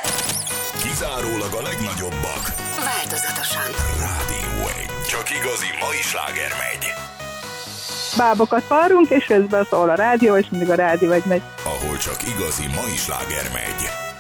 Kizárólag a legnagyobbak. Változatosan. Rádió 1. Csak igazi mai sláger megy. Bábokat varrunk, és közben szól a rádió, és mindig a rádió megy. Ahol csak igazi mai sláger megy.